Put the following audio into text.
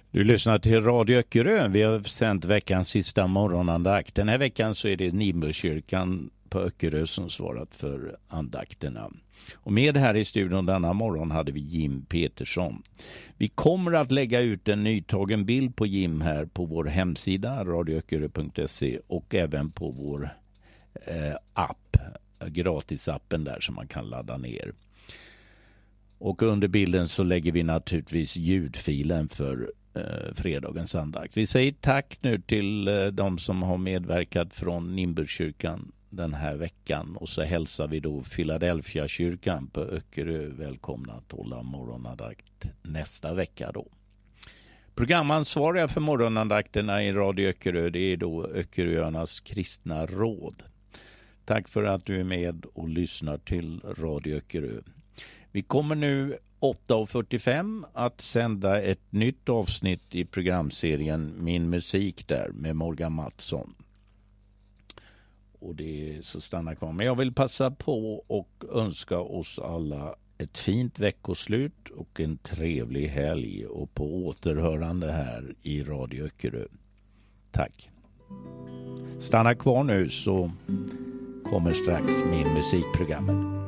Du lyssnar till Radio Öckerö. Vi har sänt veckans sista morgonandakt. Den här veckan så är det Nimbuskyrkan på Öckerö som svarat för andakterna. Och med här i studion denna morgon hade vi Jim Petersson. Vi kommer att lägga ut en nytagen bild på Jim här på vår hemsida radioöckerö.se och även på vår app, gratisappen där som man kan ladda ner. Och under bilden så lägger vi naturligtvis ljudfilen för fredagens andakt. Vi säger tack nu till de som har medverkat från Nimbuskyrkan den här veckan. Och så hälsar vi då Philadelphia kyrkan på Öckerö välkomna att hålla morgonandakt nästa vecka då. Programansvariga för morgonandakterna i Radio Öckerö, det är då Öckeröarnas kristna råd. Tack för att du är med och lyssnar till Radio Öckerö. Vi kommer nu 8:45 att sända ett nytt avsnitt i programserien Min musik där med Morgan Mattsson. Och det är så stanna kvar. Men jag vill passa på och önska oss alla ett fint veckoslut och en trevlig helg och på återhörande här i Radio Öckerö. Tack. Stanna kvar nu så kommer strax min musikprogrammet.